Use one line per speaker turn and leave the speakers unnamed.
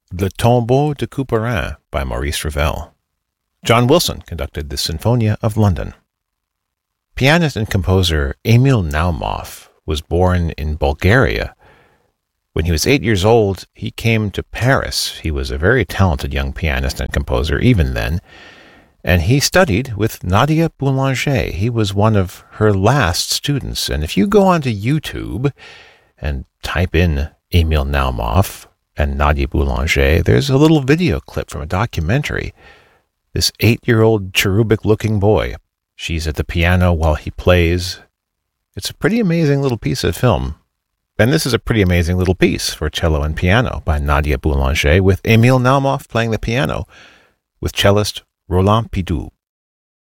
Le Tombeau de Couperin by Maurice Ravel. John Wilson conducted the Sinfonia of London. Pianist and composer Emil Naumov was born in Bulgaria. When he was 8 years old, he came to Paris. He was a very talented young pianist and composer even then, and he studied with Nadia Boulanger. He was one of her last students, and if you go onto YouTube and type in Emil Naumov and Nadia Boulanger, there's a little video clip from a documentary. This 8-year-old cherubic-looking boy, she's at the piano while he plays. It's a pretty amazing little piece of film. And this is a pretty amazing little piece for cello and piano by Nadia Boulanger, with Emil Naumov playing the piano with cellist Roland Pidoux.